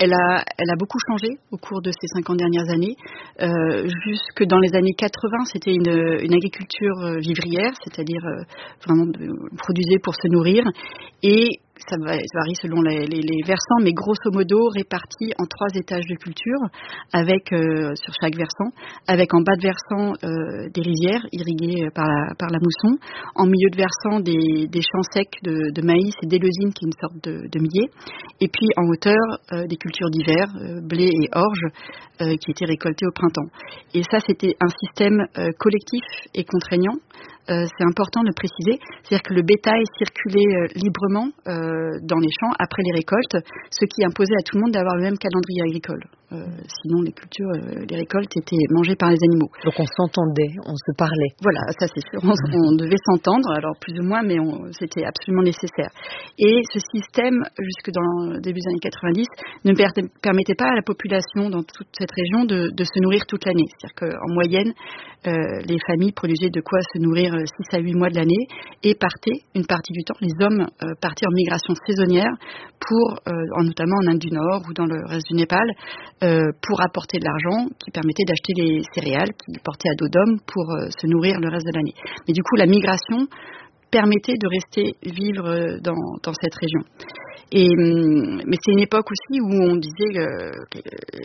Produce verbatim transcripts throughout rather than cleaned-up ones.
elle a, elle a beaucoup changé au cours de ces cinquante dernières années. Euh, jusque dans les années quatre-vingts, c'était une, une agriculture vivrière, c'est-à-dire euh, vraiment de, produisait pour se nourrir. Et ça varie selon les, les, les versants, mais grosso modo répartis en trois étages de culture, avec euh, sur chaque versant, avec en bas de versant euh, des rizières irriguées par la, par la mousson, en milieu de versant des, des champs secs de, de maïs et d'éleusis, qui est une sorte de, de millet, et puis en hauteur euh, des cultures d'hiver, euh, blé et orge, euh, qui étaient récoltés au printemps. Et ça, c'était un système euh, collectif et contraignant. Euh, c'est important de le préciser, c'est-à-dire que le bétail circulait euh, librement euh, dans les champs après les récoltes, ce qui imposait à tout le monde d'avoir le même calendrier agricole. Euh, sinon, les cultures, euh, les récoltes étaient mangées par les animaux. Donc on s'entendait, on se parlait. Voilà, ça c'est sûr, on, on devait s'entendre, alors plus ou moins, mais on, c'était absolument nécessaire. Et ce système, jusque dans le début des années quatre-vingt-dix, ne per- permettait pas à la population dans toute cette région de, de se nourrir toute l'année. C'est-à-dire qu'en moyenne, euh, les familles produisaient de quoi se nourrir six à huit mois de l'année et partaient une partie du temps, les hommes euh, partaient en migration saisonnière, pour, euh, en, notamment en Inde du Nord ou dans le reste du Népal, euh, pour apporter de l'argent qui permettait d'acheter les céréales qu'ils portaient à dos d'homme pour euh, se nourrir le reste de l'année. Mais du coup, la migration permettait de rester vivre dans, dans cette région. Et, mais c'est une époque aussi où on disait euh, que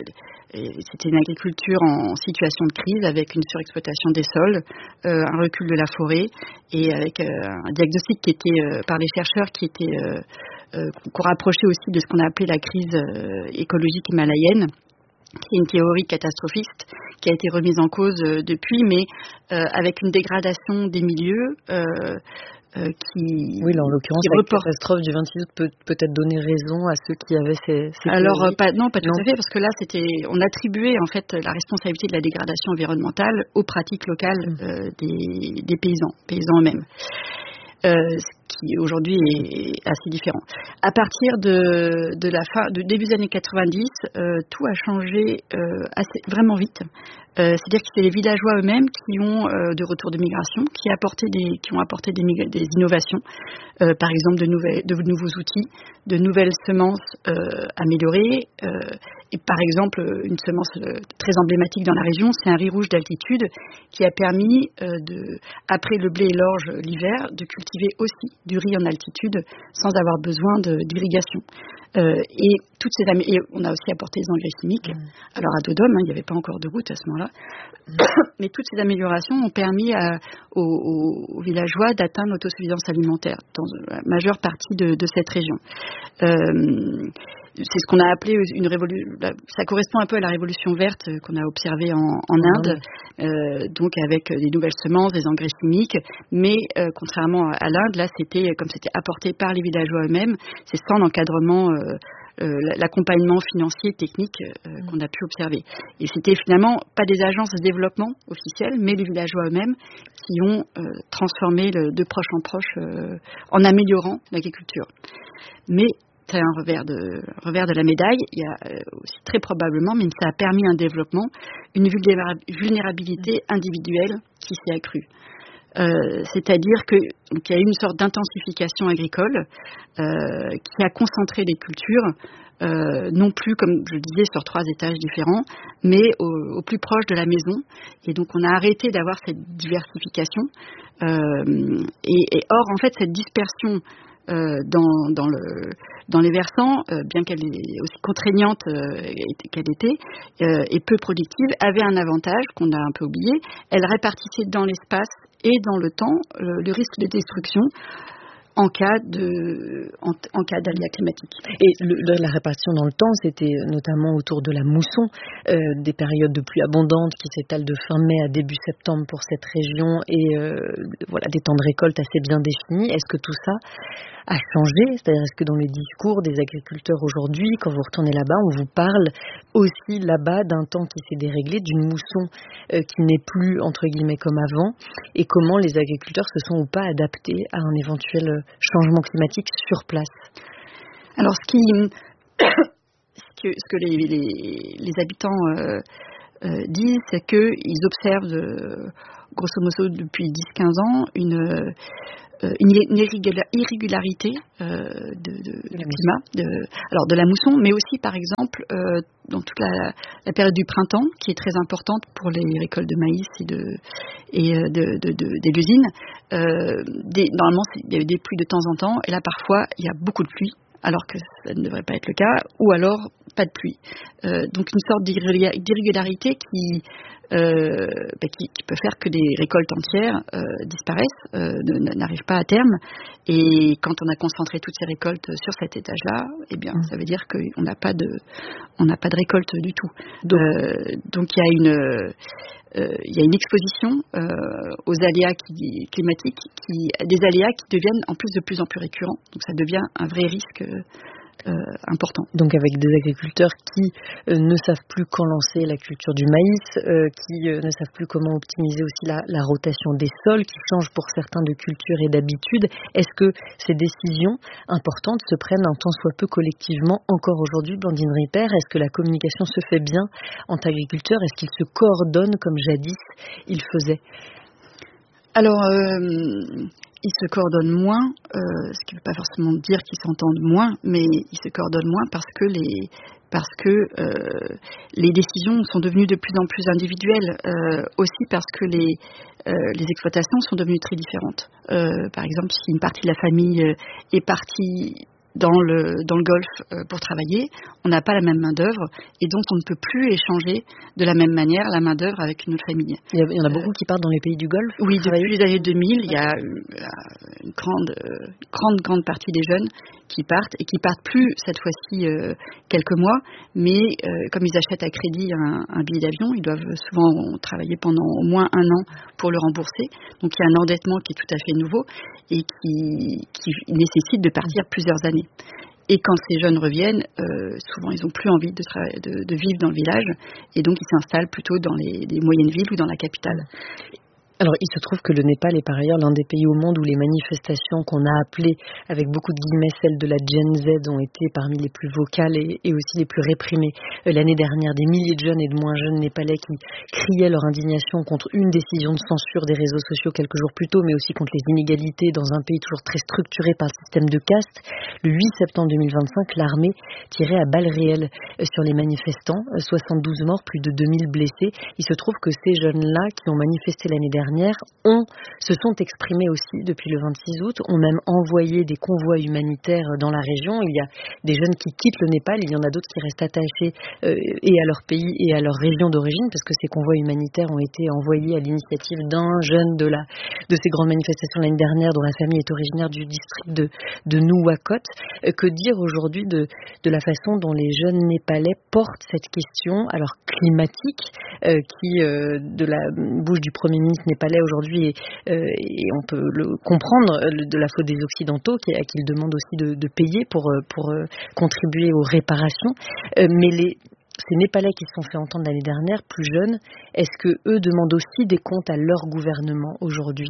euh, c'était une agriculture en situation de crise, avec une surexploitation des sols, euh, un recul de la forêt, et avec euh, un diagnostic qui était euh, par les chercheurs qui était euh, euh, qu'on rapprochait aussi de ce qu'on a appelé la crise euh, écologique himalayenne, qui est une théorie catastrophiste qui a été remise en cause euh, depuis, mais euh, avec une dégradation des milieux euh, euh, qui... Oui, là, en l'occurrence, qui la reporte... catastrophe du vingt-six août peut peut-être donner raison à ceux qui avaient ces, ces Alors, théories. pas, non, pas tout non. à fait, parce que là, c'était, on attribuait en fait la responsabilité de la dégradation environnementale aux pratiques locales euh, des, des paysans, paysans eux-mêmes. Euh, ce qui aujourd'hui est assez différent. À partir de, de la fin, de début des années quatre-vingt-dix, euh, tout a changé euh, assez, vraiment vite. Euh, c'est-à-dire que c'est les villageois eux-mêmes qui ont, euh, de retour de migration, qui, apporté des, qui ont apporté des, des innovations, euh, par exemple de, nouvelles, de nouveaux outils, de nouvelles semences euh, améliorées. Euh, et par exemple, une semence euh, très emblématique dans la région, c'est un riz rouge d'altitude qui a permis, euh, de, après le blé et l'orge l'hiver, de cultiver aussi du riz en altitude sans avoir besoin de, d'irrigation. Euh, et toutes ces amé- et on a aussi apporté des engrais chimiques. Mmh. Alors à dos d'homme, hein, il n'y avait pas encore de gouttes à ce moment-là. Mmh. Mais toutes ces améliorations ont permis à, aux, aux, aux villageois d'atteindre l'autosuffisance alimentaire dans la majeure partie de, de cette région. Euh, c'est ce qu'on a appelé une révolution. Ça correspond un peu à la révolution verte qu'on a observée en, en Inde, mmh. euh, donc avec des nouvelles semences, des engrais chimiques. Mais euh, contrairement à l'Inde, là, c'était comme c'était apporté par les villageois eux-mêmes, c'est sans l'encadrement. Euh, Euh, l'accompagnement financier technique euh, qu'on a pu observer. Et c'était finalement pas des agences de développement officielles, mais les villageois eux-mêmes qui ont euh, transformé le, de proche en proche euh, en améliorant l'agriculture. Mais c'est un revers de, revers de la médaille. Il y a euh, aussi très probablement, mais ça a permis un développement, une vulnérabilité individuelle qui s'est accrue. Euh, c'est-à-dire qu'il y a eu une sorte d'intensification agricole euh, qui a concentré les cultures, euh, non plus, comme je le disais, sur trois étages différents, mais au, au plus proche de la maison. Et donc on a arrêté d'avoir cette diversification. Euh, et, et or, en fait, cette dispersion Euh, dans, dans, le, dans les versants, euh, bien qu'elle est aussi contraignante euh, qu'elle était, euh, et peu productive, avait un avantage qu'on a un peu oublié. Elle répartissait dans l'espace et dans le temps euh, le risque de destruction en cas de en, en cas d'aléa climatique. Et le, la répartition dans le temps, c'était notamment autour de la mousson, euh, des périodes de pluie abondantes qui s'étalent de fin mai à début septembre pour cette région, et euh, voilà, des temps de récolte assez bien définis. Est-ce que tout ça a changé? C'est-à-dire, est-ce que dans les discours des agriculteurs aujourd'hui, quand vous retournez là-bas, on vous parle aussi là-bas d'un temps qui s'est déréglé, d'une mousson euh, qui n'est plus, entre guillemets, comme avant, et comment les agriculteurs se sont ou pas adaptés à un éventuel changement climatique sur place? Alors, ce, qui, ce que, ce que les, les, les habitants euh, euh, disent, c'est qu'ils observent, euh, grosso modo, depuis dix à quinze ans, une... euh, une, une irrégularité euh, de, de, de climat, de, alors de la mousson, mais aussi par exemple euh, dans toute la, la période du printemps, qui est très importante pour les récoltes de maïs et de, et de, de, de, de l'usine. Euh, des, normalement, il y a eu des pluies de temps en temps, et là parfois il y a beaucoup de pluie, alors que ça ne devrait pas être le cas, ou alors pas de pluie. Euh, donc une sorte d'irrégularité qui, euh, bah, qui, qui peut faire que des récoltes entières euh, disparaissent, euh, n'arrivent pas à terme. Et quand on a concentré toutes ces récoltes sur cet étage-là, eh bien, ça veut dire qu'on n'a pas de, on n'a pas de récolte du tout. Donc, euh, donc il y a une Euh, il y a une exposition euh, aux aléas qui, climatiques, qui, des aléas qui deviennent en plus de plus en plus récurrents. Donc ça devient un vrai risque euh, important. Donc avec des agriculteurs qui euh, ne savent plus quand lancer la culture du maïs, euh, qui euh, ne savent plus comment optimiser aussi la, la rotation des sols, qui changent pour certains de culture et d'habitude. Est-ce que ces décisions importantes se prennent un tant soit peu collectivement encore aujourd'hui, Blandine Ripert? Est-ce que la communication se fait bien entre agriculteurs? Est-ce qu'ils se coordonnent comme jadis ils faisaient? Alors, euh, ils se coordonnent moins, euh, ce qui ne veut pas forcément dire qu'ils s'entendent moins, mais ils se coordonnent moins parce que les, parce que, euh, les décisions sont devenues de plus en plus individuelles, euh, aussi parce que les, euh, les exploitations sont devenues très différentes. Euh, par exemple, si une partie de la famille est partie dans le, dans le Golfe euh, pour travailler, on n'a pas la même main-d'œuvre et donc on ne peut plus échanger de la même manière la main-d'œuvre avec une autre famille. Il y, a, il y en a beaucoup euh, qui partent dans les pays du Golfe? Oui, depuis les années deux mille, il y a une grande, euh, grande, grande partie des jeunes qui partent et qui partent plus cette fois-ci euh, quelques mois, mais euh, comme ils achètent à crédit un, un billet d'avion, ils doivent souvent travailler pendant au moins un an pour le rembourser. Donc il y a un endettement qui est tout à fait nouveau et qui, qui nécessite de partir plusieurs années. Et quand ces jeunes reviennent, euh, souvent ils n'ont plus envie de, tra- de, de vivre dans le village et donc ils s'installent plutôt dans les, les moyennes villes ou dans la capitale. Alors, il se trouve que le Népal est par ailleurs l'un des pays au monde où les manifestations qu'on a appelées, avec beaucoup de guillemets, celles de la Gen Z, ont été parmi les plus vocales et, et aussi les plus réprimées. Euh, l'année dernière, des milliers de jeunes et de moins jeunes Népalais qui criaient leur indignation contre une décision de censure des réseaux sociaux quelques jours plus tôt, mais aussi contre les inégalités dans un pays toujours très structuré par le système de caste. Le huit septembre deux mille vingt-cinq, l'armée tirait à balles réelles sur les manifestants, soixante-douze morts, plus de deux mille blessés. Il se trouve que ces jeunes-là qui ont manifesté l'année dernière ont, se sont exprimés aussi depuis le vingt-six août, ont même envoyé des convois humanitaires dans la région. Il y a des jeunes qui quittent le Népal, il y en a d'autres qui restent attachés euh, et à leur pays et à leur région d'origine, parce que ces convois humanitaires ont été envoyés à l'initiative d'un jeune de, la, de ces grandes manifestations l'année dernière, dont la famille est originaire du district de, de Nuwakot. Euh, que dire aujourd'hui de, de la façon dont les jeunes Népalais portent cette question, alors climatique, euh, qui, euh, de la bouche du Premier ministre népalais aujourd'hui, et, euh, et on peut le comprendre, de la faute des Occidentaux, qui, à qui il demande aussi de, de payer pour, pour euh, contribuer aux réparations. Euh, mais les, ces Népalais qui se sont fait entendre l'année dernière, plus jeunes, est-ce qu'eux demandent aussi des comptes à leur gouvernement aujourd'hui?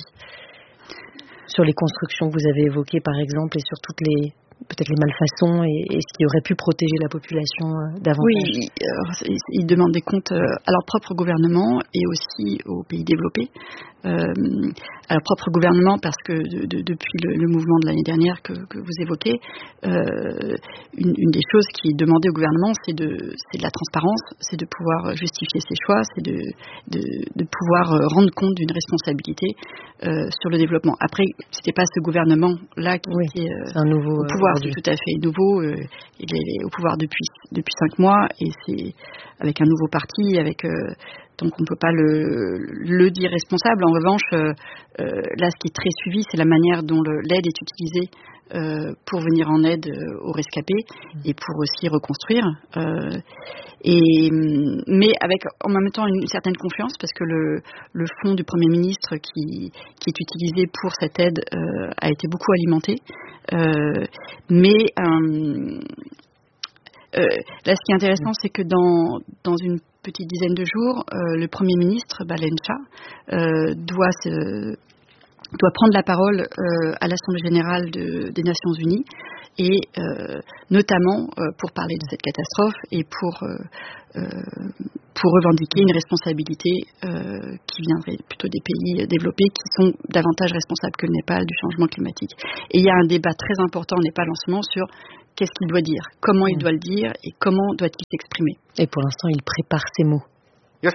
Sur les constructions que vous avez évoquées, par exemple, et sur toutes les... peut-être les malfaçons et, et ce qui aurait pu protéger la population euh, davantage. Oui, euh, ils demandent des comptes euh, à leur propre gouvernement et aussi aux pays développés. Euh, à leur propre gouvernement parce que de, de, depuis le, le mouvement de l'année dernière que, que vous évoquez, euh, une, une des choses qui est demandée au gouvernement, c'est de, c'est de la transparence, c'est de pouvoir justifier ses choix, c'est de, de, de pouvoir rendre compte d'une responsabilité euh, sur le développement. Après, c'était pas ce gouvernement-là qui oui, était euh, c'est un nouveau, au pouvoir, euh, c'est tout à fait nouveau. Euh, il est au pouvoir depuis depuis cinq mois et c'est avec un nouveau parti, avec euh, donc on ne peut pas le, le dire responsable. En revanche, euh, euh, là, ce qui est très suivi, c'est la manière dont le, l'aide est utilisée euh, pour venir en aide aux rescapés et pour aussi reconstruire. Euh, et, mais avec en même temps une certaine confiance parce que le, le fonds du Premier ministre qui, qui est utilisé pour cette aide euh, a été beaucoup alimenté. Euh, mais euh, euh, là, ce qui est intéressant, c'est que dans, dans une petite dizaine de jours, euh, le Premier ministre, Balencha, euh, doit, se, doit prendre la parole euh, à l'Assemblée générale de, des Nations Unies et euh, notamment euh, pour parler de cette catastrophe et pour euh, euh, pour revendiquer une responsabilité euh, qui viendrait plutôt des pays développés qui sont davantage responsables que le Népal du changement climatique. Et il y a un débat très important au Népal en ce moment sur qu'est-ce qu'il doit dire, comment il doit le dire et comment doit-il s'exprimer. Et pour l'instant, il prépare ses mots. Ceci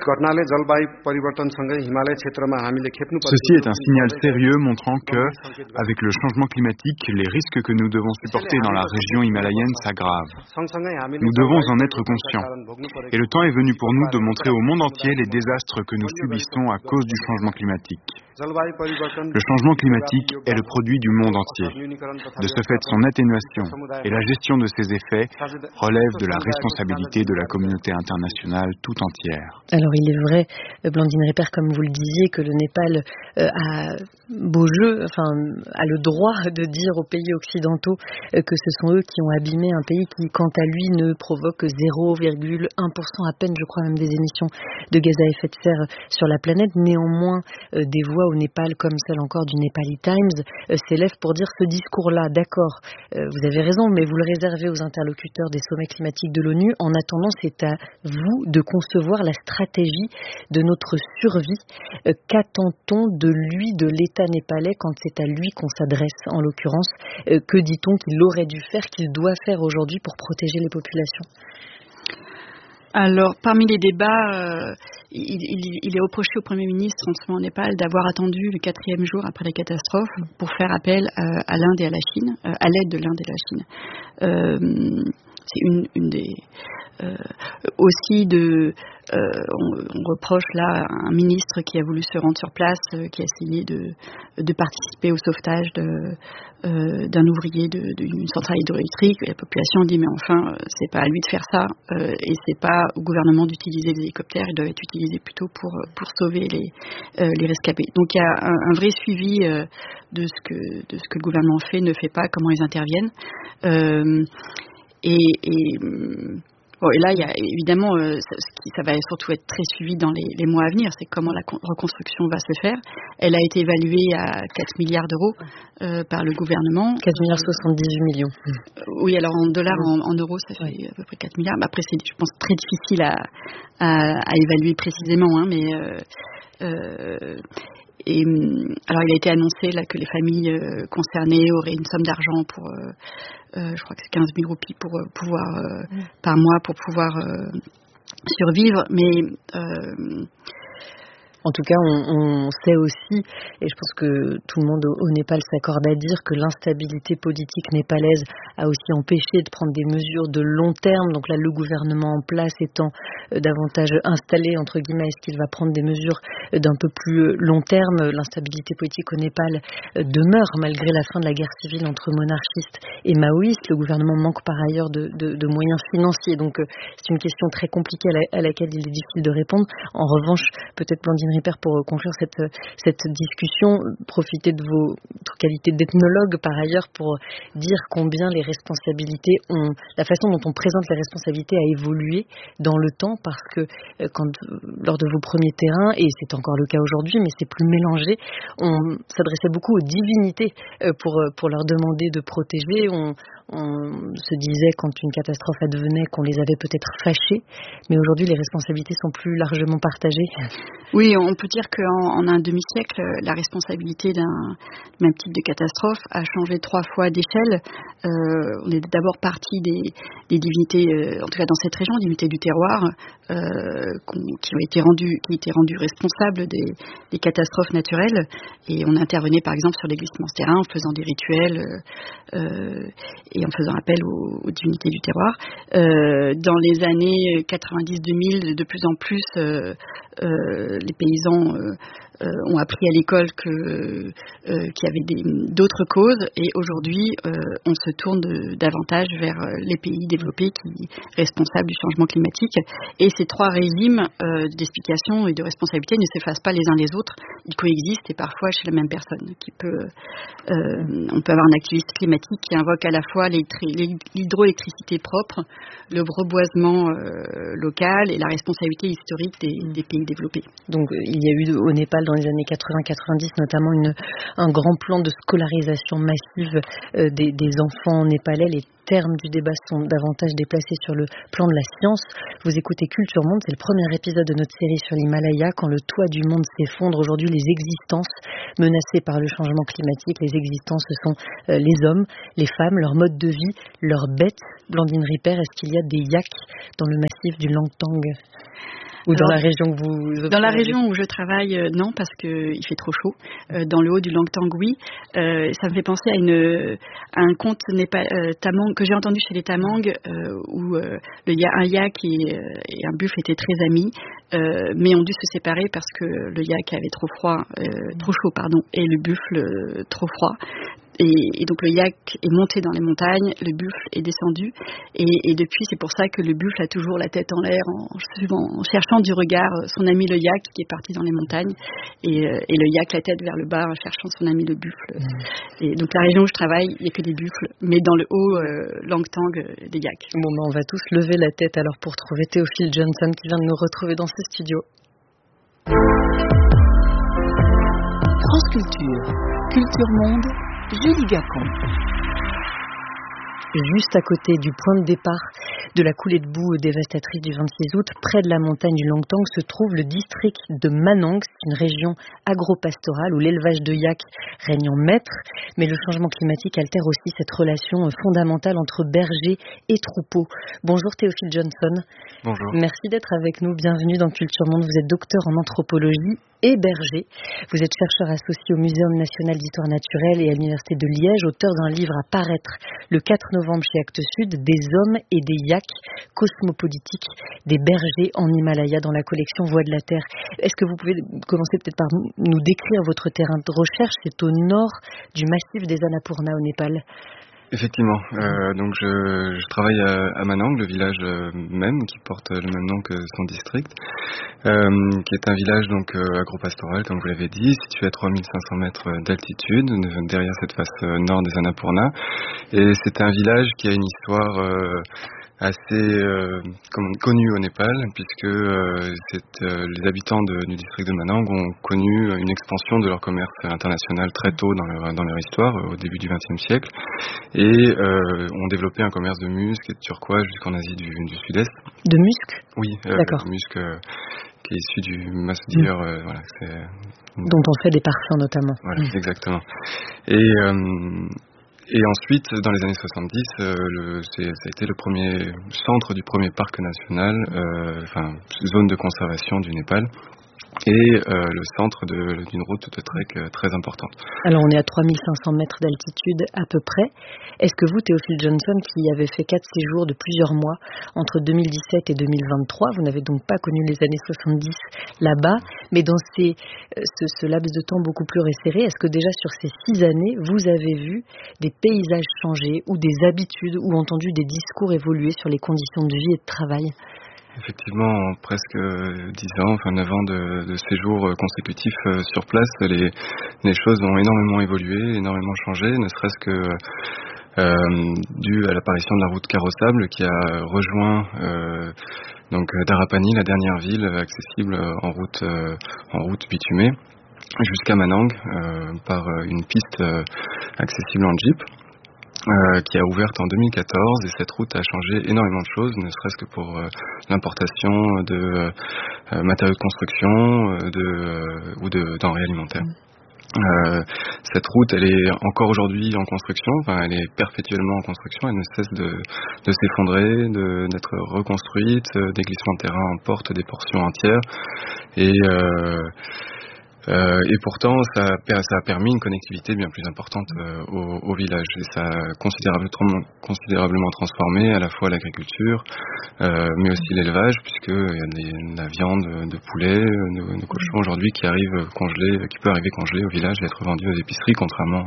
est un signal sérieux montrant que, avec le changement climatique, les risques que nous devons supporter dans la région himalayenne s'aggravent. Nous devons en être conscients. Et le temps est venu pour nous de montrer au monde entier les désastres que nous subissons à cause du changement climatique. Le changement climatique est le produit du monde entier. De ce fait, son atténuation et la gestion de ses effets relèvent de la responsabilité de la communauté internationale tout entière. Alors il est vrai, Blandine Repère, comme vous le disiez, que le Népal euh, a beau jeu, enfin a le droit de dire aux pays occidentaux euh, que ce sont eux qui ont abîmé un pays qui, quant à lui, ne provoque zéro virgule un pour cent à peine, je crois, même des émissions de gaz à effet de serre sur la planète. Néanmoins, euh, des voix au Népal, comme celle encore du Nepali Times, euh, s'élèvent pour dire ce discours-là. D'accord, euh, vous avez raison, mais vous le réservez aux interlocuteurs des sommets climatiques de l'ONU. En attendant, c'est à vous de concevoir la stratégie de notre survie. Euh, qu'attend-on de lui, de l'État népalais, quand c'est à lui qu'on s'adresse, en l'occurrence? euh, Que dit-on qu'il aurait dû faire, qu'il doit faire aujourd'hui pour protéger les populations? Alors, parmi les débats, euh, il, il, il est reproché au Premier ministre en ce moment au Népal d'avoir attendu le quatrième jour après la catastrophe pour faire appel à, à l'Inde et à la Chine, euh, à l'aide de l'Inde et de la Chine. Euh, c'est une, une des... Euh, aussi de... Euh, on, on reproche là un ministre qui a voulu se rendre sur place, euh, qui a essayé de, de participer au sauvetage de, euh, d'un ouvrier de, d'une centrale hydroélectrique. La population dit mais enfin, c'est pas à lui de faire ça euh, et c'est pas au gouvernement d'utiliser les hélicoptères, ils doivent être utilisés plutôt pour pour sauver les euh, les rescapés. Donc il y a un, un vrai suivi euh, de ce que de ce que le gouvernement fait, ne fait pas, comment ils interviennent. Euh, et, et Bon, et là, il y a évidemment, euh, ça, ça va surtout être très suivi dans les, les mois à venir, c'est comment la reconstruction va se faire. Elle a été évaluée à quatre milliards d'euros euh, par le gouvernement. quatre virgule soixante-dix-huit millions. Euh, oui, alors en dollars, en, en euros, ça fait oui. à peu près quatre milliards. Mais après, c'est, je pense, très difficile à, à, à évaluer précisément, hein, mais... Euh, euh, Et alors, il a été annoncé là que les familles euh, concernées auraient une somme d'argent pour, euh, euh, je crois que c'est quinze mille roupies pour euh, pouvoir euh, mmh. par mois pour pouvoir euh, survivre. Mais euh, en tout cas, on, on sait aussi, et je pense que tout le monde au, au Népal s'accorde à dire que l'instabilité politique népalaise a aussi empêché de prendre des mesures de long terme. Donc là, le gouvernement en place étant euh, davantage installé, entre guillemets, est-ce qu'il va prendre des mesures euh, d'un peu plus long terme? L'instabilité politique au Népal euh, demeure malgré la fin de la guerre civile entre monarchistes et maoïstes. Le gouvernement manque par ailleurs de, de, de moyens financiers. Donc euh, c'est une question très compliquée à, la, à laquelle il est difficile de répondre. En revanche, peut-être Blandine Repère, pour conclure cette, cette discussion, profitez de votre qualité d'ethnologue par ailleurs pour dire combien les responsabilités ont, la façon dont on présente les responsabilités a évolué dans le temps, parce que quand, lors de vos premiers terrains, et c'est encore le cas aujourd'hui, mais c'est plus mélangé, on s'adressait beaucoup aux divinités pour, pour leur demander de protéger. On, on se disait quand une catastrophe advenait qu'on les avait peut-être fâchés, mais aujourd'hui les responsabilités sont plus largement partagées. Oui, on peut dire qu'en en un demi-siècle, la responsabilité d'un même type de catastrophe a changé trois fois d'échelle. Euh, on est d'abord parti des, des divinités, euh, en tout cas dans cette région, divinités du terroir, euh, qui ont été rendues, qui étaient rendues responsables des, des catastrophes naturelles. Et on intervenait par exemple sur les glissements de terrain en faisant des rituels euh, et en faisant appel aux, aux divinités du terroir. Euh, dans les années quatre-vingt-dix deux mille, de plus en plus, euh, euh, les paysans euh, euh, ont appris à l'école que, euh, qu'il y avait des, d'autres causes, et aujourd'hui euh, on se tourne de, davantage vers les pays développés qui sont responsables du changement climatique. Et ces trois régimes euh, d'explication et de responsabilité ne s'effacent pas les uns les autres, ils coexistent, et parfois chez la même personne. Qui peut, euh, on peut avoir un activiste climatique qui invoque à la fois l'hydroélectricité propre, le reboisement euh, local et la responsabilité historique des, des pays développés. Donc il y a eu au Népal, dans dans les années quatre-vingts quatre-vingt-dix, notamment une, un grand plan de scolarisation massive euh, des, des enfants népalais. Les termes du débat sont davantage déplacés sur le plan de la science. Vous écoutez Culture Monde, c'est le premier épisode de notre série sur l'Himalaya. Quand le toit du monde s'effondre, aujourd'hui les existences menacées par le changement climatique, les existences ce sont euh, les hommes, les femmes, leur mode de vie, leurs bêtes. Blandine Ripert, est-ce qu'il y a des yaks dans le massif du Langtang ? Ou dans Alors, la région que vous... Dans la région où je travaille, euh, non, parce qu'il fait trop chaud. Euh, dans le haut du Langtang, oui. Euh, ça me fait penser à, une, à un conte népa, euh, tamang, que j'ai entendu chez les Tamang, euh, où euh, le, y a un yak et, euh, et un buffle étaient très amis, euh, mais ont dû se séparer parce que le yak avait trop froid, euh, trop chaud, pardon, et le buffle euh, trop froid. Et, et donc le yak est monté dans les montagnes, le buffle est descendu, et, et depuis c'est pour ça que le buffle a toujours la tête en l'air en, en cherchant du regard son ami le yak qui est parti dans les montagnes, et, et le yak la tête vers le bas en cherchant son ami le buffle. Mmh. Et donc la région où je travaille, il n'y a que des buffles, mais dans le haut euh, Langtang, euh, des yaks. Bon ben on va tous lever la tête alors pour trouver Théophile Johnson qui vient de nous retrouver dans ce studio. France Culture, Culture Monde, Julie Gacon. Juste à côté du point de départ de la coulée de boue dévastatrice du vingt-six août, près de la montagne du Langtang, se trouve le district de Manang. C'est une région agro-pastorale où l'élevage de yaks règne en maître. Mais le changement climatique altère aussi cette relation fondamentale entre bergers et troupeaux. Bonjour Théophile Johnson. Bonjour. Merci d'être avec nous. Bienvenue dans Culture Monde. Vous êtes docteur en anthropologie et berger. Vous êtes chercheur associé au Muséum national d'histoire naturelle et à l'Université de Liège, auteur d'un livre à paraître le quatre novembre chez Actes Sud, Des hommes et des yaks, cosmopolitique des bergers en Himalaya dans la collection Voix de la Terre. Est-ce que vous pouvez commencer peut-être par nous décrire votre terrain de recherche? C'est au nord du massif des Annapurna au Népal. Effectivement, euh, donc je, je travaille à, à Manang, le village euh, même qui porte le même nom que son district, euh, qui est un village donc euh, agropastoral comme vous l'avez dit, situé à trois mille cinq cents mètres d'altitude derrière cette face euh, nord des Annapurna, et c'est un village qui a une histoire euh, assez euh, connu au Népal, puisque euh, c'est, euh, les habitants de, du district de Manang ont connu une expansion de leur commerce international très tôt dans leur, dans leur histoire, au début du vingtième siècle, et euh, ont développé un commerce de musc et de turquoise jusqu'en Asie du, du Sud-Est. De musc ? Oui, euh, d'accord. Musc euh, qui est issu du masdir, mmh. euh, voilà, c'est, dont on fait des parfums notamment. Voilà, mmh. exactement. Et euh, Et ensuite, dans les années soixante-dix, euh, le, c'est, ça a été le premier centre du premier parc national, euh, enfin zone de conservation du Népal, et euh, le centre de, d'une route de trek euh, très importante. Alors on est à trois mille cinq cents mètres d'altitude à peu près. Est-ce que vous, Théophile Johnson, qui avez fait quatre séjours de plusieurs mois entre deux mille dix-sept et deux mille vingt-trois, vous n'avez donc pas connu les années soixante-dix là-bas, mais dans ces, ce, ce laps de temps beaucoup plus resserré, est-ce que déjà sur ces six années, vous avez vu des paysages changer ou des habitudes ou entendu des discours évoluer sur les conditions de vie et de travail ? Effectivement, en presque dix ans, enfin neuf ans de, de séjours consécutifs euh, sur place, les, les choses ont énormément évolué, énormément changé, ne serait-ce que euh, dû à l'apparition de la route carrossable qui a rejoint euh, donc Darapani, la dernière ville accessible en route, euh, en route bitumée, jusqu'à Manang euh, par une piste euh, accessible en jeep. Euh, qui a ouverte en deux mille quatorze, et cette route a changé énormément de choses, ne serait-ce que pour euh, l'importation de euh, matériaux de construction euh, de, euh, ou de denrées alimentaires. Euh, cette route, elle est encore aujourd'hui en construction, enfin, elle est perpétuellement en construction, elle ne cesse de, de s'effondrer, de, d'être reconstruite, euh, des glissements de terrain emportent des portions entières, et euh, Euh, et pourtant, ça a, ça a permis une connectivité bien plus importante euh, au, au village. Et ça a considérablement, considérablement transformé à la fois l'agriculture, euh, mais aussi l'élevage, puisqu'il y a des, de la viande de poulet, de, de cochon aujourd'hui qui arrive congelée, qui peut arriver congelée au village et être vendue aux épiceries, contrairement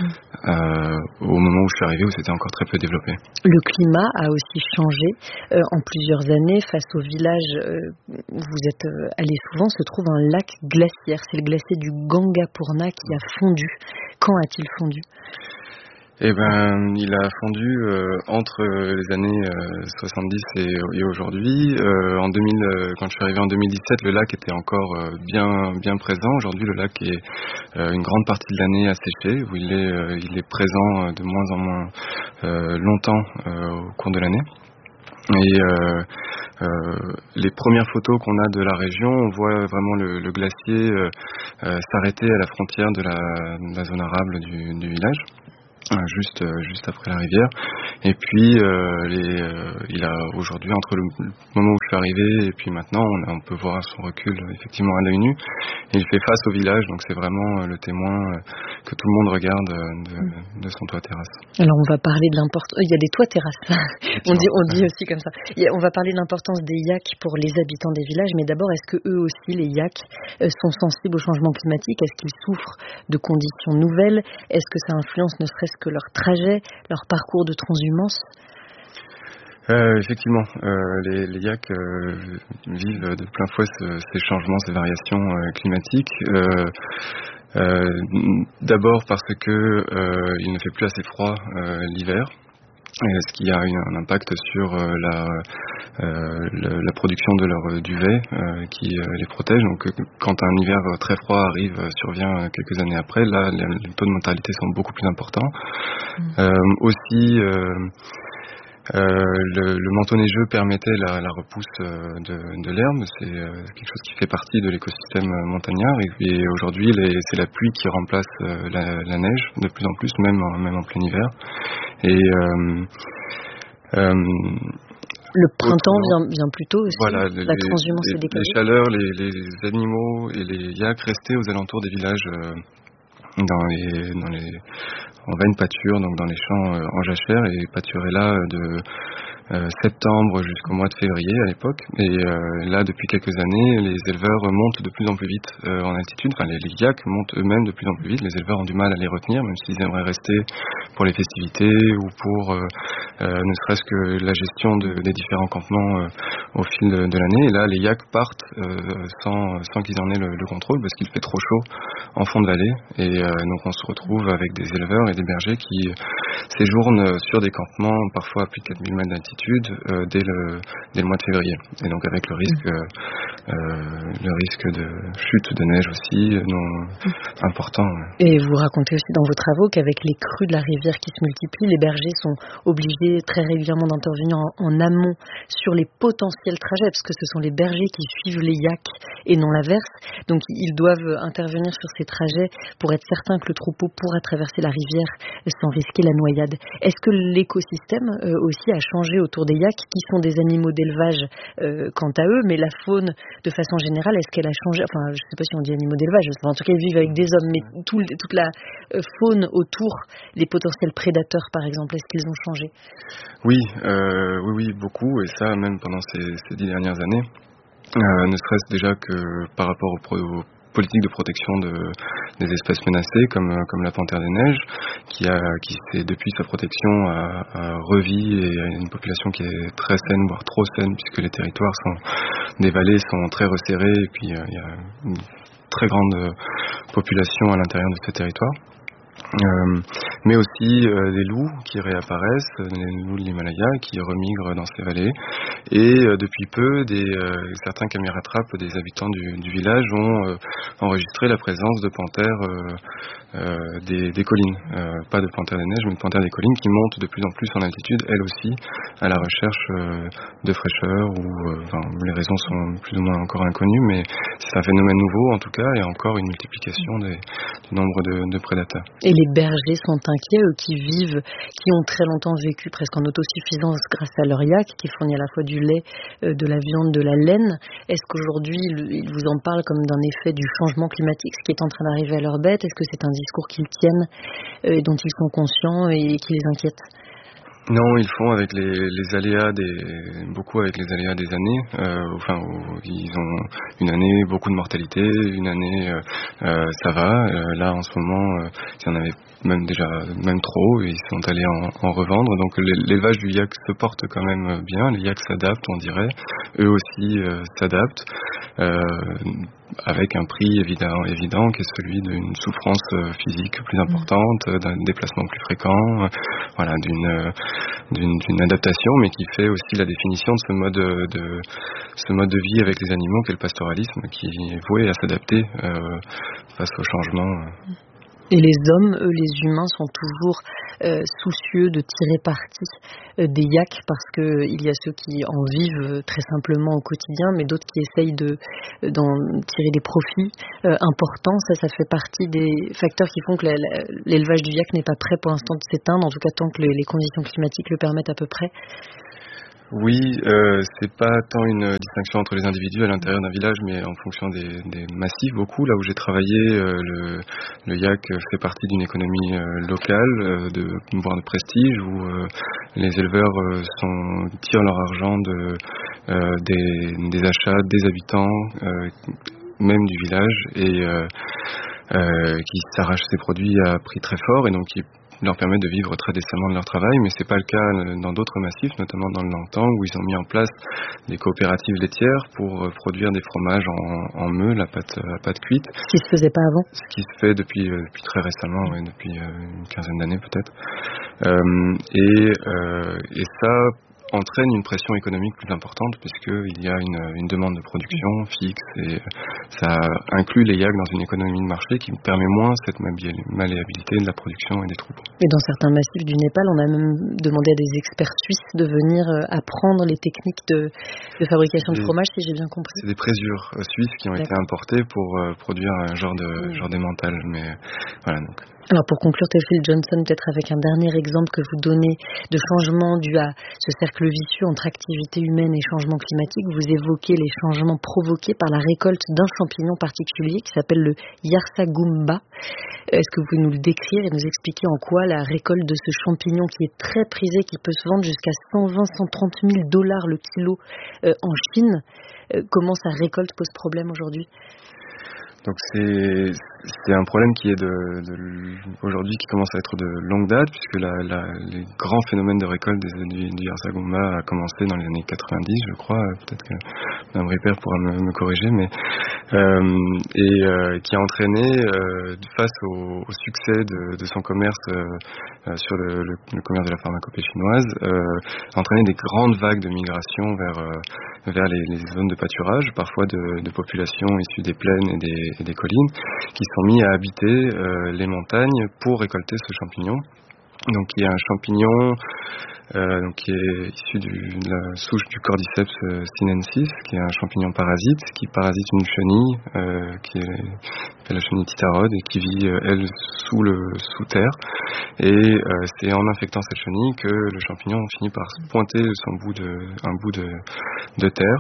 euh, au moment où je suis arrivé, où c'était encore très peu développé. Le climat a aussi changé euh, en plusieurs années. Face au village euh, où vous êtes euh, allé souvent, se trouve un lac glaciaire. C'est le glacier du Gangapurna qui a fondu. Quand a-t-il fondu ? Eh ben, il a fondu euh, entre les années euh, soixante-dix et, et aujourd'hui. Euh, en deux mille, euh, quand je suis arrivé en deux mille dix-sept, le lac était encore euh, bien bien présent. Aujourd'hui, le lac est euh, une grande partie de l'année asséché, où il est euh, il est présent de moins en moins euh, longtemps euh, au cours de l'année. Et euh, euh, les premières photos qu'on a de la région, on voit vraiment le, le glacier euh, euh, s'arrêter à la frontière de la, de la zone arable du, du village. Juste, juste après la rivière. Et puis, euh, les, euh, il a aujourd'hui, entre le moment où je suis arrivé et puis maintenant, on, a, on peut voir son recul effectivement à l'œil nu. Et il fait face au village, donc c'est vraiment le témoin que tout le monde regarde de, de son toit terrasse. Alors, on va parler de l'importance. Il y a des toits terrasses. on dit, on dit aussi comme ça. On va parler de l'importance des yaks pour les habitants des villages, mais d'abord, est-ce que eux aussi, les yaks, sont sensibles au changement climatique? Est-ce qu'ils souffrent de conditions nouvelles? Est-ce que ça influence ne serait-ce que leur trajet, leur parcours de transhumance? Euh, effectivement, euh, les, les yaks euh, vivent de plein fouet ce, ces changements, ces variations euh, climatiques. Euh, euh, d'abord parce que euh, il ne fait plus assez froid euh, l'hiver. Ce qui a une, un impact sur euh, la, euh, le, la production de leur duvet euh, qui euh, les protège. Donc quand un hiver très froid arrive, euh, survient quelques années après, là les, les taux de mortalité sont beaucoup plus importants. Mmh. Euh, aussi, euh, euh, le, le manteau neigeux permettait la, la repousse euh, de, de l'herbe. C'est euh, quelque chose qui fait partie de l'écosystème montagnard. Et, et aujourd'hui, les, c'est la pluie qui remplace euh, la, la neige de plus en plus, même, même en plein hiver. Et euh, euh, le printemps vient, vient plus tôt aussi. Voilà, les, la transhumance les, est décalée. Les chaleurs, les, les animaux et les yaks restaient aux alentours des villages, euh, dans les, dans les, en veine pâture, donc dans les champs euh, en jachère, et pâturaient là de euh, septembre jusqu'au mois de février à l'époque. Et euh, là, depuis quelques années, les éleveurs montent de plus en plus vite euh, en altitude. Enfin, les, les yaks montent eux-mêmes de plus en plus vite. Les éleveurs ont du mal à les retenir, même s'ils aimeraient rester pour les festivités ou pour euh, euh, ne serait-ce que la gestion de, des différents campements euh, au fil de, de l'année. Et là, les yaks partent euh, sans, sans qu'ils en aient le, le contrôle, parce qu'il fait trop chaud en fond de vallée. Et euh, donc, on se retrouve avec des éleveurs et des bergers qui séjournent sur des campements, parfois à plus de quatre mille mètres d'altitude, Euh, dès, le, dès le mois de février, et donc avec le risque euh, le risque de chute de neige aussi non important. Et vous racontez aussi dans vos travaux qu'avec les crues de la rivière qui se multiplient, les bergers sont obligés très régulièrement d'intervenir en, en amont sur les potentiels trajets, parce que ce sont les bergers qui suivent les yaks et non l'inverse, donc ils doivent intervenir sur ces trajets pour être certains que le troupeau pourra traverser la rivière sans risquer la noyade. Est-ce que l'écosystème euh, aussi a changé autour des yaks, qui sont des animaux d'élevage euh, quant à eux, mais la faune de façon générale, est-ce qu'elle a changé? Enfin, je ne sais pas si on dit animaux d'élevage, en tout cas ils vivent avec des hommes, mais tout, toute la euh, faune autour, les potentiels prédateurs par exemple, est-ce qu'ils ont changé? Oui, euh, oui, oui, beaucoup, et ça même pendant ces, ces dix dernières années, euh, ne serait-ce déjà que par rapport aux, pro, aux politique de protection de, des espèces menacées comme, comme la panthère des neiges, qui, a, qui s'est, depuis sa protection, a, a revis et a une population qui est très saine, voire trop saine, puisque les territoires sont, des vallées sont très resserrés, et puis euh, il y a une très grande population à l'intérieur de ces territoires. Euh, mais aussi euh, des loups qui réapparaissent, les loups de l'Himalaya qui remigrent dans ces vallées, et euh, depuis peu des, euh, certains caméras-trappes des habitants du, du village ont euh, enregistré la présence de panthères euh, euh, des, des collines, euh, pas de panthères des neiges mais de panthères des collines, qui montent de plus en plus en altitude, elles aussi à la recherche euh, de fraîcheur, ou euh, enfin, les raisons sont plus ou moins encore inconnues, mais c'est un phénomène nouveau en tout cas, et encore une multiplication des, du nombre de, de prédateurs. Et les bergers sont inquiets, eux qui vivent, qui ont très longtemps vécu presque en autosuffisance grâce à leur yak, qui fournit à la fois du lait, euh, de la viande, de la laine. Est-ce qu'aujourd'hui, ils vous en parlent comme d'un effet du changement climatique, ce qui est en train d'arriver à leurs bêtes? Est-ce que c'est un discours qu'ils tiennent, euh, dont ils sont conscients et qui les inquiète? Non, ils font avec les, les aléas des, beaucoup avec les aléas des années. Euh, enfin, ils ont une année beaucoup de mortalité, une année euh, euh, ça va. Euh, là, en ce moment, euh, il y en avait même déjà même trop, et ils sont allés en, en revendre. Donc l'élevage du yak se porte quand même bien. Les yaks s'adaptent, on dirait. Eux aussi euh, s'adaptent. euh, avec un prix évident, évident qui est celui d'une souffrance physique plus importante, d'un déplacement plus fréquent, euh, voilà, d'une, d'une, d'une adaptation, mais qui fait aussi la définition de ce mode de, ce mode de vie avec les animaux qu'est le pastoralisme, qui est voué à s'adapter euh, face au changement. Et les hommes, eux, les humains, sont toujours euh, soucieux de tirer parti euh, des yaks, parce qu'il y a ceux qui en vivent très simplement au quotidien, mais d'autres qui essayent de, d'en tirer des profits euh, importants. Ça, ça fait partie des facteurs qui font que la, la, l'élevage du yak n'est pas prêt pour l'instant de s'éteindre, en tout cas tant que les, les conditions climatiques le permettent à peu près. Oui, euh, c'est pas tant une distinction entre les individus à l'intérieur d'un village, mais en fonction des, des massifs. Beaucoup, là où j'ai travaillé, euh, le, le yak fait partie d'une économie euh, locale, euh, de, voire de prestige, où euh, les éleveurs euh, sont, tirent leur argent de, euh, des, des achats des habitants, euh, même du village, et euh, euh, qui s'arrachent ces produits à prix très fort, et donc qui leur permet de vivre très décemment de leur travail, mais c'est pas le cas dans d'autres massifs, notamment dans le Nantang, où ils ont mis en place des coopératives laitières pour produire des fromages en, en meule à pâte, à pâte cuite. Ce qui se faisait pas avant. Ce qui se fait depuis, depuis très récemment, ouais, depuis une quinzaine d'années peut-être. Euh, et, euh, et ça entraîne une pression économique plus importante, puisqu'il y a une, une demande de production fixe, et ça inclut les yaks dans une économie de marché qui permet moins cette malléabilité de la production et des troupeaux. Et dans certains massifs du Népal, on a même demandé à des experts suisses de venir apprendre les techniques de, de fabrication de fromage, si j'ai bien compris. C'est des présures suisses qui ont D'accord. été importées pour euh, produire un genre de, mmh. genre d'emmental, mais voilà donc. Alors pour conclure, Théophile Johnson, peut-être avec un dernier exemple que vous donnez de changement dû à ce cercle vicieux entre activité humaine et changement climatique, vous évoquez les changements provoqués par la récolte d'un champignon particulier qui s'appelle le Yarsagumba. Est-ce que vous pouvez nous le décrire et nous expliquer en quoi la récolte de ce champignon, qui est très prisé, qui peut se vendre jusqu'à cent vingt à cent trente mille dollars le kilo euh, en Chine, euh, comment sa récolte pose problème aujourd'hui ? Donc c'est c'est un problème qui est de, de aujourd'hui qui commence à être de longue date, puisque la, la, les grands phénomènes de récolte des, du, du Yarsagumba a commencé dans les années quatre-vingt-dix, je crois. Peut-être que Mme Ripert pourra me, me corriger, mais euh, et euh, qui a entraîné euh, face au, au succès de, de son commerce euh, sur le, le, le commerce de la pharmacopée chinoise, euh, a entraîné des grandes vagues de migration vers euh, vers les, les zones de pâturage, parfois de, de populations issues des plaines et des, et des collines, qui sont mis à habiter euh, les montagnes pour récolter ce champignon. Donc il y a un champignon euh, donc, qui est issu du, de la souche du Cordyceps sinensis, qui est un champignon parasite, qui parasite une chenille, euh, qui est la chenille titarode, et qui vit, euh, elle, sous, le, sous terre. Et euh, c'est en infectant cette chenille que le champignon finit par pointer son bout de, un bout de, de terre.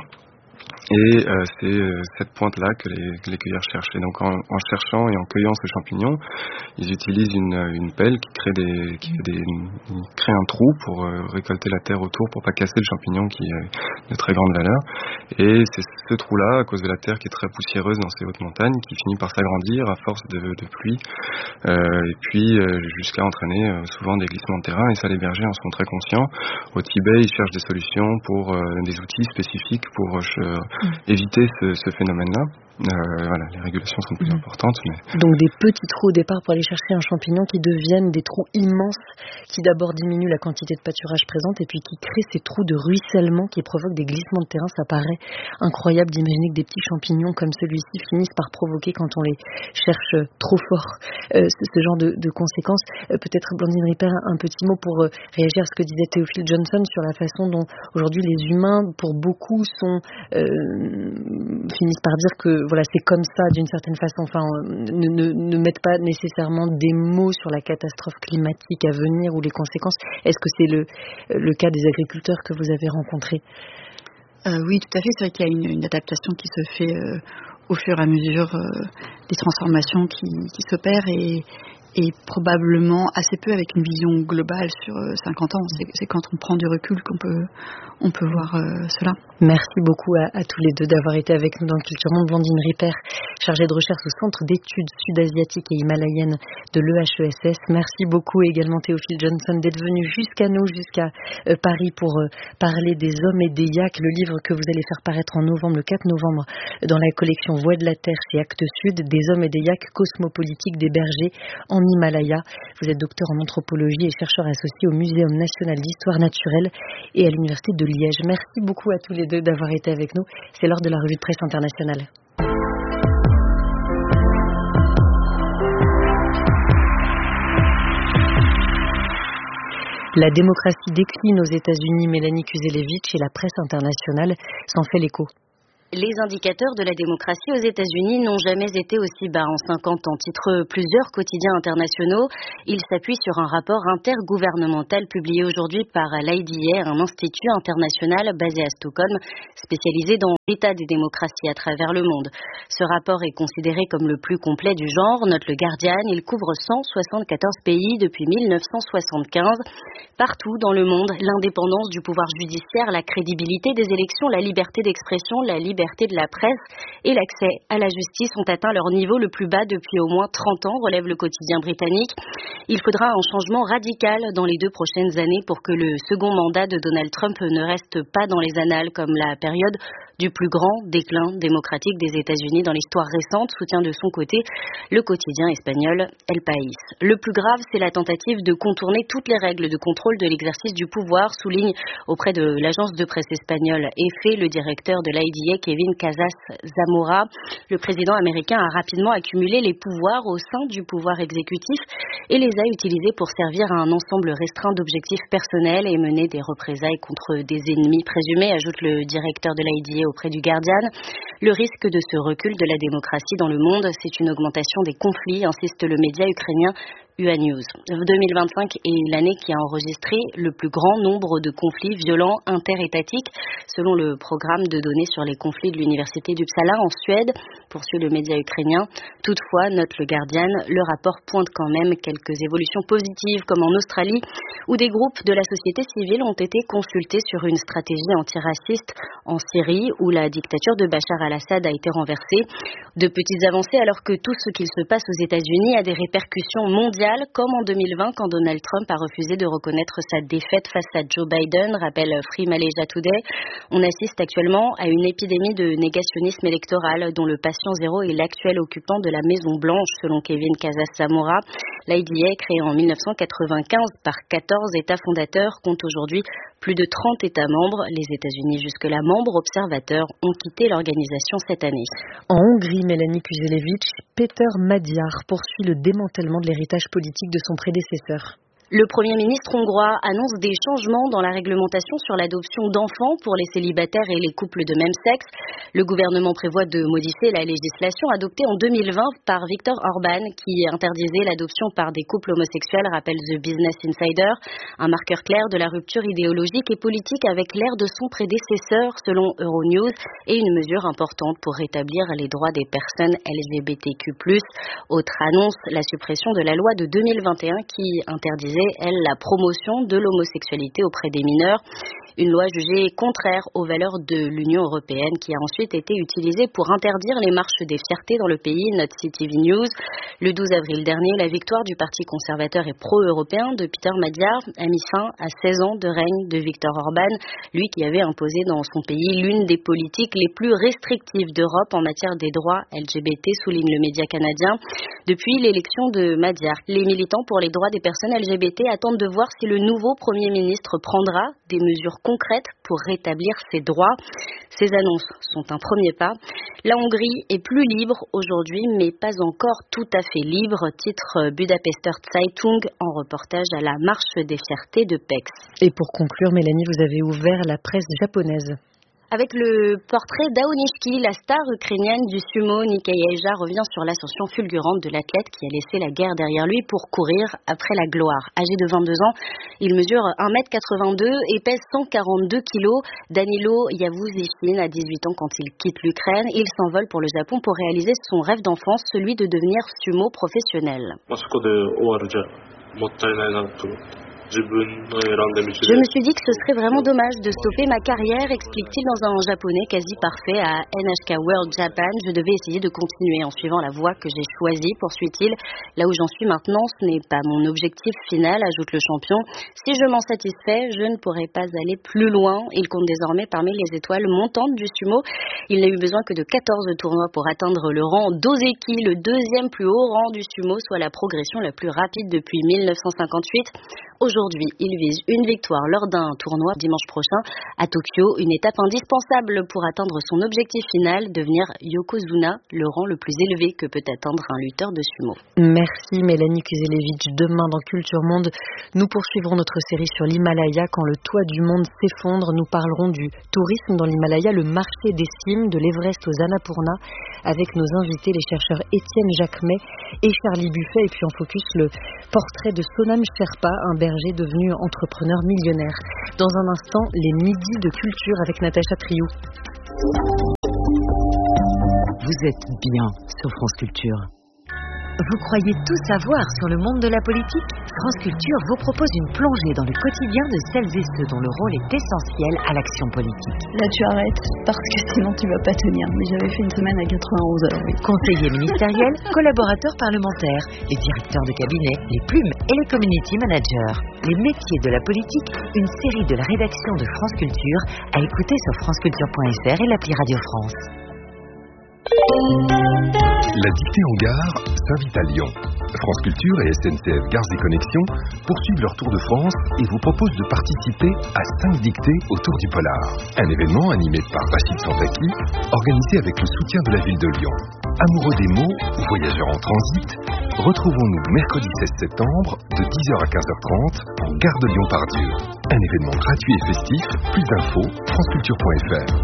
Et euh, c'est euh, cette pointe-là que les, que les cueilleurs cherchent. Et donc en, en cherchant et en cueillant ce champignon, ils utilisent une, une pelle qui crée, des, qui fait des, une, crée un trou pour euh, récolter la terre autour, pour pas casser le champignon qui est de très grande valeur. Et c'est ce trou-là, à cause de la terre qui est très poussiéreuse dans ces hautes montagnes, qui finit par s'agrandir à force de, de pluie, euh, et puis euh, jusqu'à entraîner euh, souvent des glissements de terrain. Et ça, les bergers en sont très conscients. Au Tibet, ils cherchent des solutions pour euh, des outils spécifiques pour euh, éviter ce, ce phénomène-là. Euh, voilà, les régulations sont plus mmh. importantes. Mais... Donc des petits trous au départ pour aller chercher un champignon qui deviennent des trous immenses, qui d'abord diminuent la quantité de pâturage présente et puis qui créent ces trous de ruissellement qui provoquent des glissements de terrain. Ça paraît incroyable d'imaginer que des petits champignons comme celui-ci finissent par provoquer, quand on les cherche trop fort, euh, ce, ce genre de, de conséquences. Euh, peut-être Blandine Ripert, un petit mot pour euh, réagir à ce que disait Théophile Johnson sur la façon dont aujourd'hui les humains, pour beaucoup, sont euh, finissent par dire que voilà, c'est comme ça d'une certaine façon. Enfin, ne, ne, ne mettent pas nécessairement des mots sur la catastrophe climatique à venir ou les conséquences. Est-ce que c'est le, le cas des agriculteurs que vous avez rencontrés ? euh, Oui, tout à fait. C'est vrai qu'il y a une, une adaptation qui se fait euh, au fur et à mesure euh, des transformations qui, qui s'opèrent. Et, et probablement assez peu avec une vision globale sur cinquante ans. C'est, c'est quand on prend du recul qu'on peut, on peut voir euh, cela. Merci beaucoup à, à tous les deux d'avoir été avec nous dans Culture Monde. Blandine Ripper, chargée de recherche au Centre d'études sud-asiatiques et himalayennes de l'E H E S S. Merci beaucoup également Théophile Johnson d'être venu jusqu'à nous, jusqu'à euh, Paris pour euh, parler des hommes et des yaks, le livre que vous allez faire paraître en novembre, le quatre novembre, dans la collection Voix de la Terre chez Actes Sud, des hommes et des yaks cosmopolitiques des bergers en Himalaya. Vous êtes docteur en anthropologie et chercheur associé au Muséum national d'histoire naturelle et à l'Université de Liège. Merci beaucoup à tous les deux d'avoir été avec nous. C'est l'heure de la revue de presse internationale. La démocratie décline aux États-Unis. Mélanie Kuzelevitch et la presse internationale s'en fait l'écho. Les indicateurs de la démocratie aux États-Unis n'ont jamais été aussi bas en cinquante ans. Titrent plusieurs quotidiens internationaux. Ils s'appuient sur un rapport intergouvernemental publié aujourd'hui par l'I D A, un institut international basé à Stockholm, spécialisé dans l'état des démocraties à travers le monde. Ce rapport est considéré comme le plus complet du genre, note le Guardian. Il couvre cent soixante-quatorze pays depuis mille neuf cent soixante-quinze. Partout dans le monde, l'indépendance du pouvoir judiciaire, la crédibilité des élections, la liberté d'expression, la liberté de la presse et l'accès à la justice ont atteint leur niveau le plus bas depuis au moins trente ans, relève le quotidien britannique. Il faudra un changement radical dans les deux prochaines années pour que le second mandat de Donald Trump ne reste pas dans les annales comme la période du plus grand déclin démocratique des États-Unis dans l'histoire récente, soutient de son côté le quotidien espagnol El País. Le plus grave, c'est la tentative de contourner toutes les règles de contrôle de l'exercice du pouvoir, souligne auprès de l'agence de presse espagnole E F E le directeur de l'I D A, Kevin Casas Zamora. Le président américain a rapidement accumulé les pouvoirs au sein du pouvoir exécutif et les a utilisés pour servir à un ensemble restreint d'objectifs personnels et mener des représailles contre des ennemis présumés, ajoute le directeur de l'I D A auprès du Guardian. Le risque de ce recul de la démocratie dans le monde, c'est une augmentation des conflits, insiste le média ukrainien U A News. deux mille vingt-cinq est l'année qui a enregistré le plus grand nombre de conflits violents interétatiques, selon le programme de données sur les conflits de l'université d'Uppsala en Suède, poursuit le média ukrainien. Toutefois, note le Guardian, le rapport pointe quand même quelques évolutions positives, comme en Australie, où des groupes de la société civile ont été consultés sur une stratégie antiraciste, en Syrie, où la dictature de Bachar al-Assad a été renversée. De petites avancées, alors que tout ce qu'il se passe aux États-Unis a des répercussions mondiales, comme en deux mille vingt quand Donald Trump a refusé de reconnaître sa défaite face à Joe Biden, rappelle Free Malaysia Today. On assiste actuellement à une épidémie de négationnisme électoral dont le patient zéro est l'actuel occupant de la Maison Blanche, selon Kevin Casas Zamora. L'I D A, créé en mille neuf cent quatre-vingt-quinze par quatorze États fondateurs, compte aujourd'hui plus de trente États membres. Les États-Unis, jusque-là membres observateurs, ont quitté l'organisation cette année. En Hongrie, Mélanie Kuzelevitch, Peter Magyar poursuit le démantèlement de l'héritage politique de son prédécesseur. Le Premier ministre hongrois annonce des changements dans la réglementation sur l'adoption d'enfants pour les célibataires et les couples de même sexe. Le gouvernement prévoit de modifier la législation adoptée en deux mille vingt par Viktor Orban qui interdisait l'adoption par des couples homosexuels, rappelle The Business Insider. Un marqueur clair de la rupture idéologique et politique avec l'ère de son prédécesseur, selon Euronews, et une mesure importante pour rétablir les droits des personnes L G B T Q plus. Autre annonce, la suppression de la loi de deux mille vingt et un qui interdisait elle, la promotion de l'homosexualité auprès des mineurs. Une loi jugée contraire aux valeurs de l'Union européenne qui a ensuite été utilisée pour interdire les marches des fiertés dans le pays, note C T V News. Le douze avril dernier, la victoire du Parti conservateur et pro-européen de Peter Magyar a mis fin à seize ans de règne de Viktor Orban, lui qui avait imposé dans son pays l'une des politiques les plus restrictives d'Europe en matière des droits L G B T, souligne le média canadien. Depuis l'élection de Magyar, les militants pour les droits des personnes L G B T attendent de voir si le nouveau Premier ministre prendra des mesures concrètes pour rétablir ses droits. Ces annonces sont un premier pas. La Hongrie est plus libre aujourd'hui, mais pas encore tout à fait libre, titre Budapester Zeitung en reportage à la Marche des Fiertés de Pécs. Et pour conclure, Mélanie, vous avez ouvert la presse japonaise. Avec le portrait d'Aonishki, la star ukrainienne du sumo, Nikayeja revient sur l'ascension fulgurante de l'athlète qui a laissé la guerre derrière lui pour courir après la gloire. Âgé de vingt-deux ans, il mesure un mètre quatre-vingt-deux et pèse cent quarante-deux kilos. Danilo Yavuzishin a dix-huit ans quand il quitte l'Ukraine. Il s'envole pour le Japon pour réaliser son rêve d'enfance, celui de devenir sumo professionnel. Je me suis dit que ce serait vraiment dommage de stopper ma carrière, explique-t-il dans un japonais quasi parfait à N H K World Japan. Je devais essayer de continuer en suivant la voie que j'ai choisie, poursuit-il. Là où j'en suis maintenant, ce n'est pas mon objectif final, ajoute le champion. Si je m'en satisfais, je ne pourrais pas aller plus loin. Il compte désormais parmi les étoiles montantes du sumo. Il n'a eu besoin que de quatorze tournois pour atteindre le rang d'Ozeki, le deuxième plus haut rang du sumo, soit la progression la plus rapide depuis mille neuf cent cinquante-huit. Aujourd'hui, il vise une victoire lors d'un tournoi dimanche prochain à Tokyo, une étape indispensable pour atteindre son objectif final, devenir Yokozuna, le rang le plus élevé que peut atteindre un lutteur de sumo. Merci Mélanie Kuzelevic. Demain dans Culture Monde, nous poursuivrons notre série sur l'Himalaya. Quand le toit du monde s'effondre, nous parlerons du tourisme dans l'Himalaya, le marché des cimes de l'Everest aux Annapurna, avec nos invités, les chercheurs Étienne Jacquemet et Charlie Buffet. Et puis en focus, le portrait de Sonam Sherpa, un berger devenu entrepreneur millionnaire. Dans un instant, les midis de culture avec Natacha Triou. Vous êtes bien sur France Culture. Vous croyez tout savoir sur le monde de la politique ? France Culture vous propose une plongée dans le quotidien de celles et ceux dont le rôle est essentiel à l'action politique. Là, tu arrêtes, parce que sinon tu vas pas tenir. Mais j'avais fait une semaine à quatre-vingt-onze heures. Oui. Conseillers ministériels, collaborateurs parlementaires, les directeurs de cabinet, les plumes et les community managers. Les métiers de la politique, une série de la rédaction de France Culture à écouter sur franceculture point f r et l'appli Radio France. La dictée en gare s'invite à Lyon. France Culture et S N C F Gares et Connexions poursuivent leur tour de France et vous proposent de participer à cinq dictées autour du polar. Un événement animé par Rachid Santaki, organisé avec le soutien de la ville de Lyon. Amoureux des mots ou voyageurs en transit, retrouvons-nous mercredi seize septembre de dix heures à quinze heures trente en gare de Lyon-Pardieu. Un événement gratuit et festif. Plus d'infos, franceculture point f r.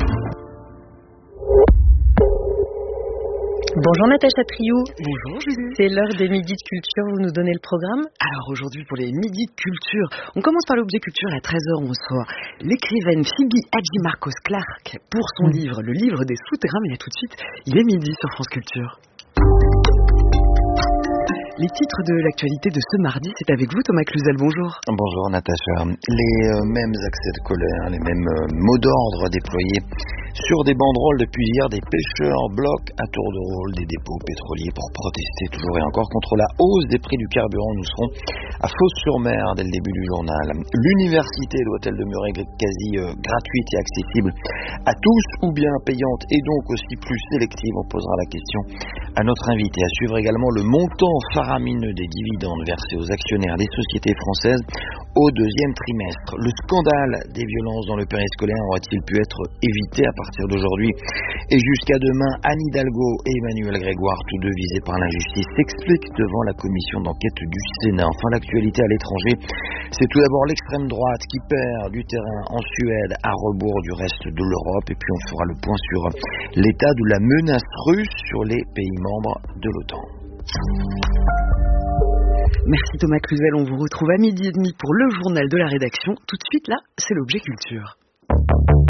Bonjour Natacha Triou. Bonjour Julie. C'est l'heure des midis de culture, vous nous donnez le programme. Alors aujourd'hui pour les midis de culture, on commence par l'objet culture. À treize heures on reçoit l'écrivaine Phoebe Hadjimarkos Clark pour son mmh. livre, le livre des souterrains. Mais là tout de suite, il est midi sur France Culture. Les titres de l'actualité de ce mardi, c'est avec vous Thomas Cluzel, bonjour. Bonjour Natacha. Les euh, mêmes accès de colère, les mêmes euh, mots d'ordre déployés sur des banderoles depuis hier. Des pêcheurs bloquent à tour de rôle des dépôts pétroliers pour protester toujours et encore contre la hausse des prix du carburant. Nous serons à Fos-sur-Mer dès le début du journal. L'université doit-elle demeurer quasi euh, gratuite et accessible à tous ou bien payante et donc aussi plus sélective? On posera la question à notre invité. À suivre également le montant faramineux des dividendes versés aux actionnaires des sociétés françaises au deuxième trimestre. Le scandale des violences dans le périscolaire aurait-il pu être évité à partir d'aujourd'hui et jusqu'à demain? Anne Hidalgo et Emmanuel Grégoire, tous deux visés par l'injustice, s'expliquent devant la commission d'enquête du Sénat. Enfin, l'actualité à l'étranger, c'est tout d'abord l'extrême droite qui perd du terrain en Suède à rebours du reste de l'Europe. Et puis on fera le point sur l'état de la menace russe sur les pays membres de l'OTAN. Merci Thomas Cluzel, on vous retrouve à midi et demi pour le journal de la rédaction. Tout de suite là, c'est l'objet culture.